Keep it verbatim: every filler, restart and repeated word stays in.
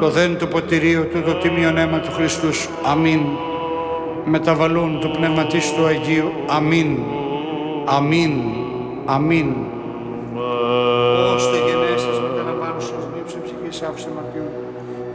το δέν το ποτηρίο του το τίμιον αίμα του Χριστού σου. Αμήν. Μεταβαλούν του πνευματής του Αγίου. Αμήν. Αμήν. Αμήν. Ώστε γενέστες μεταλαμβάνουσες νύψη ψυχής άφησε μαρτύρου.